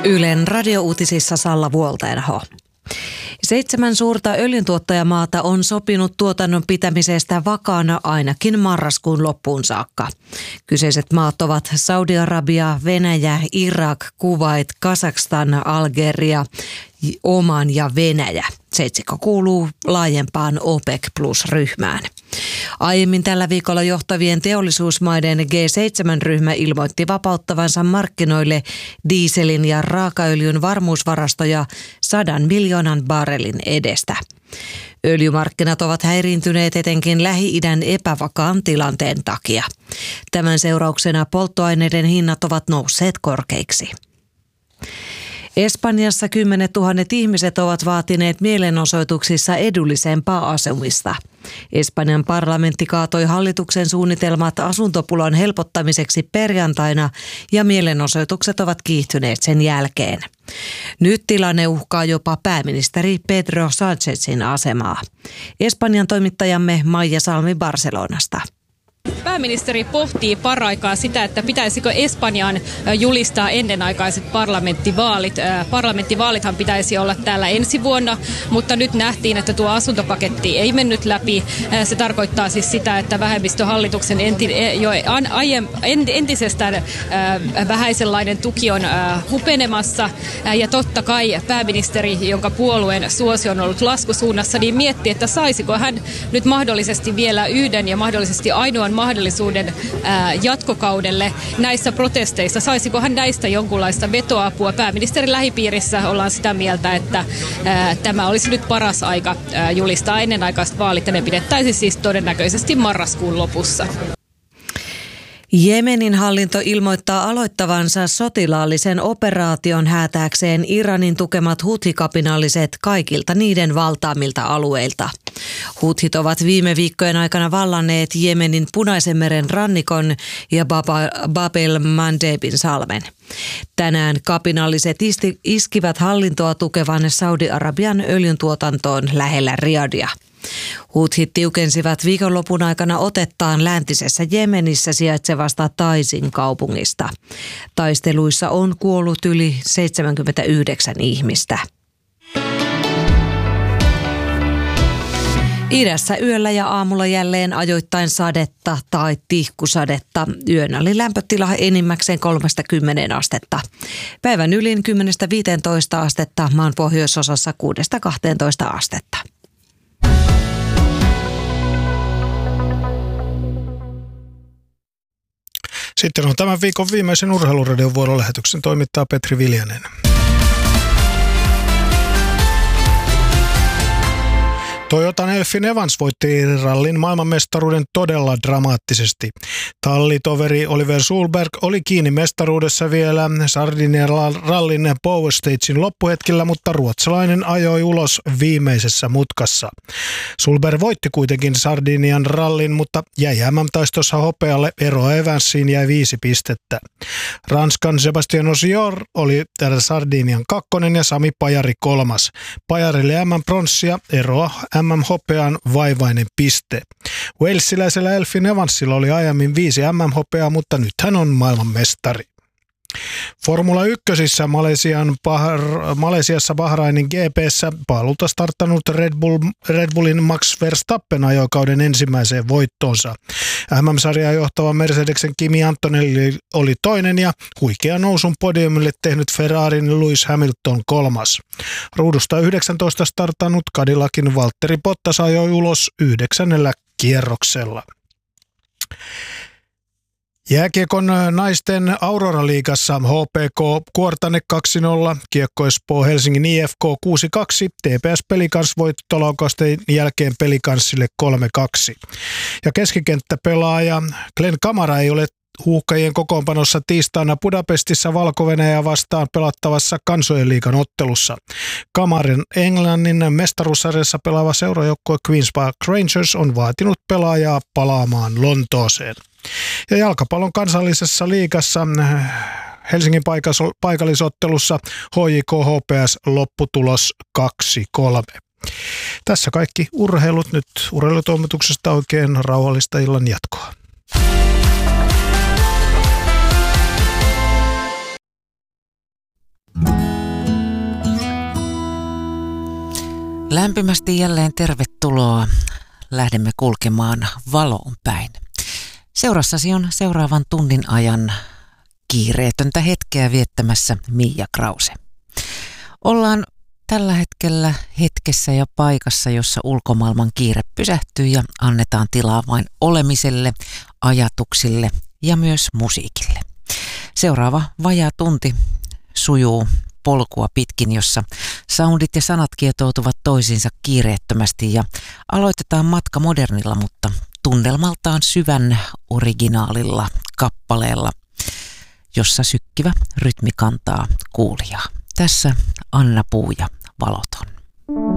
Ylen radiouutisissa Salla Vuoltenho. 7 suurta öljyntuottajamaata on sopinut tuotannon pitämisestä vakaana ainakin marraskuun loppuun saakka. Kyseiset maat ovat Saudi-Arabia, Venäjä, Irak, Kuwait, Kazakstan, Algeria, Oman ja Venäjä. Seitsikko kuuluu laajempaan OPEC Plus-ryhmään. Aiemmin tällä viikolla johtavien teollisuusmaiden G7-ryhmä ilmoitti vapauttavansa markkinoille dieselin ja raakaöljyn varmuusvarastoja 100 miljoonan barrelin edestä. Öljymarkkinat ovat häiriintyneet etenkin Lähi-idän epävakaan tilanteen takia. Tämän seurauksena polttoaineiden hinnat ovat nousseet korkeiksi. Espanjassa 10 000 ihmiset ovat vaatineet mielenosoituksissa edullisempaa asumista. Espanjan parlamentti kaatoi hallituksen suunnitelmat asuntopulan helpottamiseksi perjantaina ja mielenosoitukset ovat kiihtyneet sen jälkeen. Nyt tilanne uhkaa jopa pääministeri Pedro Sánchezin asemaa. Espanjan toimittajamme Maija Salmi Barcelonasta. Pääministeri pohtii paraikaa sitä, että pitäisikö Espanjaan julistaa ennenaikaiset parlamenttivaalit. Parlamenttivaalithan pitäisi olla täällä ensi vuonna, mutta nyt nähtiin, että tuo asuntopaketti ei mennyt läpi. Se tarkoittaa siis sitä, että vähemmistöhallituksen entisestään vähäisenlainen tuki on hupenemassa. Ja totta kai pääministeri, jonka puolueen suosio on ollut laskusuunnassa, niin miettii, että saisiko hän nyt mahdollisesti vielä yhden ja mahdollisesti ainoan mahdollisuuden jatkokaudelle näissä protesteissa. Saisiko hän näistä jonkunlaista vetoapua? Pääministerin lähipiirissä ollaan sitä mieltä, että tämä olisi nyt paras aika julistaa ennenaikaiset vaalit, ja ne pidettäisiin siis todennäköisesti marraskuun lopussa. Jemenin hallinto ilmoittaa aloittavansa sotilaallisen operaation häätääkseen Iranin tukemat huthi-kapinalliset kaikilta niiden valtaamilta alueilta. Huthit ovat viime viikkojen aikana vallanneet Jemenin Punaisen meren rannikon ja Bab el-Mandebin salmen. Tänään kapinalliset iskivät hallintoa tukevan Saudi-Arabian öljyntuotantoon lähellä Riadia. Huthit tiukensivat viikonlopun aikana otettaan läntisessä Jemenissä sijaitsevasta Taisin kaupungista. Taisteluissa on kuollut yli 79 ihmistä. Idässä yöllä ja aamulla jälleen ajoittain sadetta tai tihkusadetta. Yön oli lämpötila enimmäkseen 30 astetta. Päivän ylin 10-15 astetta, maan pohjoisosassa 6-12 astetta. Sitten on tämän viikon viimeisen Urheiluradion vuorolähetyksen toimittaa Petri Viljanen. Toyotan Elfyn Evans voitti rallin maailmanmestaruuden todella dramaattisesti. Tallitoveri Oliver Solberg oli kiinni mestaruudessa vielä Sardinian rallin Power Stagein loppuhetkellä, mutta ruotsalainen ajoi ulos viimeisessä mutkassa. Solberg voitti kuitenkin Sardinian rallin, mutta jäi MM-taistossa hopealle, eroa Evansiin jäi 5 pistettä. Ranskan Sébastien Ogier oli Sardinian 2. ja Sami Pajari 3. Pajarille MM-pronssia, eroa MM-hopeaan vaivainen piste. Walesiläisellä Elfyn Evansilla oli aiemmin 5 MM-hopeaa, mutta nyt hän on maailmanmestari. Formula 1:ssä Malesiassa Bahrainin GP:ssä paalulta starttanut Red Bullin Max Verstappen ajoi kauden ensimmäiseen voittoonsa. MM-sarjaa johtava Mercedesen Kimi Antonelli oli 2. ja huikea nousun podiumille tehnyt Ferrarin Lewis Hamilton 3. Ruudusta 19 startannut Cadillacin Valtteri Bottas ajoi ulos 9. kierroksella. Jääkiekon naisten Aurora-liigassa HPK Kuortane 2-0, Kiekko Espoo Helsingin IFK 6-2, TPS Pelikans voittolaukausten jälkeen Pelikanssille 3-2. Ja keskikenttäpelaaja Glenn Kamara ei ole Huuhkajien kokoonpanossa tiistaina Budapestissa Valko-Venäjää vastaan pelattavassa Kansojen liigan ottelussa. Kamarin Englannin mestaruussarjassa pelaava seurajoukkue Queen's Park Rangers on vaatinut pelaajaa palaamaan Lontooseen. Ja jalkapallon kansallisessa liigassa Helsingin paikallisottelussa HJK HPS lopputulos 2-3. Tässä kaikki urheilut. Nyt urheilutoimituksesta oikein rauhallista illan jatkoa. Lämpimästi jälleen tervetuloa. Lähdemme kulkemaan valoon päin. Seurassasi on seuraavan tunnin ajan kiireetöntä hetkeä viettämässä Mia Krause. Ollaan tällä hetkellä hetkessä ja paikassa, jossa ulkomaailman kiire pysähtyy ja annetaan tilaa vain olemiselle, ajatuksille ja myös musiikille. Seuraava vajaa tunti sujuu polkua pitkin, jossa soundit ja sanat kietoutuvat toisiinsa kiireettömästi ja aloitetaan matka modernilla, mutta tunnelmaltaan syvän originaalilla kappaleella, jossa sykkivä rytmi kantaa kuulijaa. Tässä Anna Puu ja Valoton.